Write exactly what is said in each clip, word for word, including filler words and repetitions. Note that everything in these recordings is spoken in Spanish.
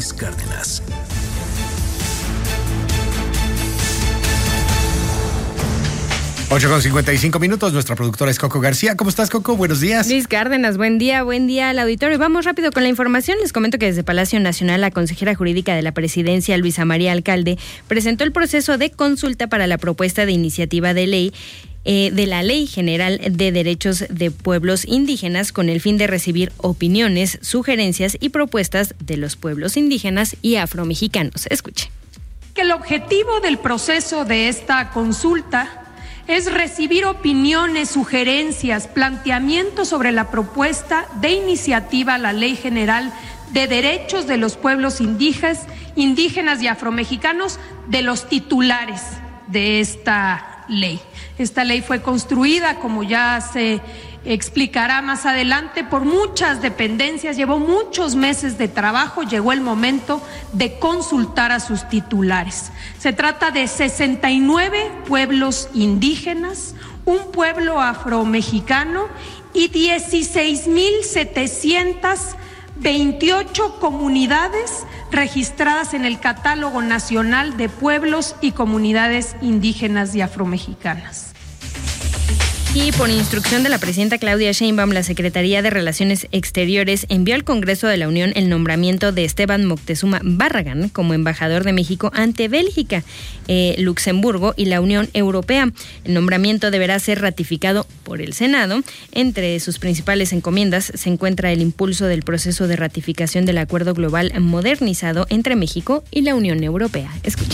Luis Cárdenas. ocho con cincuenta y cinco minutos, nuestra productora es Coco García. ¿Cómo estás, Coco? Buenos días. Luis Cárdenas, buen día, buen día al auditorio. Vamos rápido con la información. Les comento que desde Palacio Nacional, la consejera jurídica de la presidencia, Luisa María Alcalde, presentó el proceso de consulta para la propuesta de iniciativa de ley eh, de la Ley General de Derechos de Pueblos Indígenas con el fin de recibir opiniones, sugerencias y propuestas de los pueblos indígenas y afromexicanos. Escuche. Que el objetivo del proceso de esta consulta es recibir opiniones, sugerencias, planteamientos sobre la propuesta de iniciativa a la Ley General de Derechos de los Pueblos Indígenas, indígenas y afromexicanos de los titulares de esta ley. Esta ley fue construida, como ya se explicará más adelante, por muchas dependencias, llevó muchos meses de trabajo, llegó el momento de consultar a sus titulares. Se trata de sesenta y nueve pueblos indígenas, un pueblo afromexicano y dieciséis mil setecientas veintiocho comunidades registradas en el Catálogo Nacional de Pueblos y Comunidades Indígenas y Afromexicanas. Y por instrucción de la presidenta Claudia Sheinbaum, la Secretaría de Relaciones Exteriores envió al Congreso de la Unión el nombramiento de Esteban Moctezuma Barragán como embajador de México ante Bélgica, eh, Luxemburgo y la Unión Europea. El nombramiento deberá ser ratificado por el Senado. Entre sus principales encomiendas se encuentra el impulso del proceso de ratificación del Acuerdo Global modernizado entre México y la Unión Europea. Escuchen.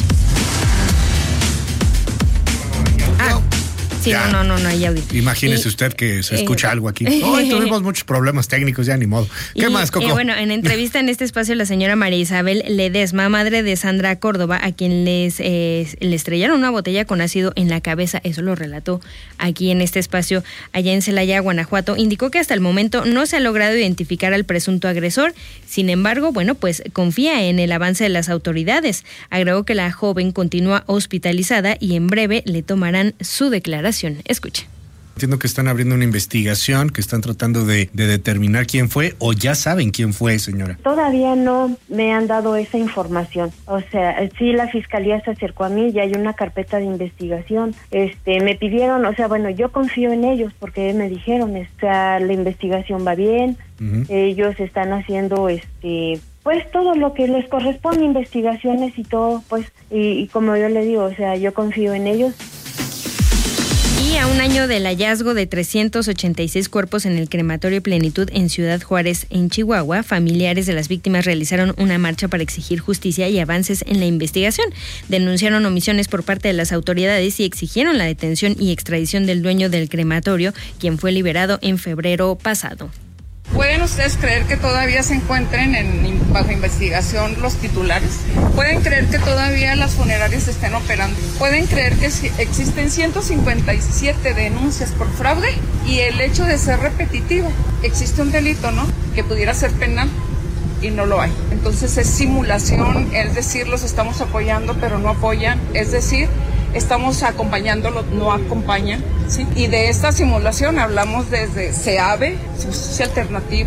Ah. Sí, no, no, no, no hay audio. Imagínese y, usted que se escucha eh, algo aquí. Hoy tuvimos muchos problemas técnicos, ya ni modo. ¿Qué y, más, Coco? Eh, bueno, en entrevista en este espacio, la señora María Isabel Ledesma, madre de Sandra Córdoba, a quien les eh, le estrellaron una botella con ácido en la cabeza, eso lo relató aquí en este espacio, allá en Celaya, Guanajuato, indicó que hasta el momento no se ha logrado identificar al presunto agresor. Sin embargo, bueno, pues confía en el avance de las autoridades. Agregó que la joven continúa hospitalizada y en breve le tomarán su declaración. Escuche. Entiendo que están abriendo una investigación, que están tratando de, de determinar quién fue, o ya saben quién fue, señora. Todavía no me han dado esa información. O sea, sí, la fiscalía se acercó a mí, ya hay una carpeta de investigación. Este, me pidieron, o sea, bueno, yo confío en ellos porque me dijeron, o sea, la investigación va bien, uh-huh. Ellos están haciendo, este, pues todo lo que les corresponde, investigaciones y todo, pues, y, y como yo le digo, o sea, yo confío en ellos. Y a un año del hallazgo de trescientos ochenta y seis cuerpos en el crematorio Plenitud en Ciudad Juárez, en Chihuahua, familiares de las víctimas realizaron una marcha para exigir justicia y avances en la investigación. Denunciaron omisiones por parte de las autoridades y exigieron la detención y extradición del dueño del crematorio, quien fue liberado en febrero pasado. ¿Pueden ustedes creer que todavía se encuentren en, bajo investigación los titulares? ¿Pueden creer que todavía las funerarias estén operando? ¿Pueden creer que existen ciento cincuenta y siete denuncias por fraude? Y el hecho de ser repetitivo, existe un delito, ¿no?, que pudiera ser penal y no lo hay. Entonces es simulación, es decir, los estamos apoyando pero no apoyan, es decir, estamos acompañándolos, no acompañan, ¿sí? Y de esta simulación hablamos desde SEAVE, Justicia Alternativa,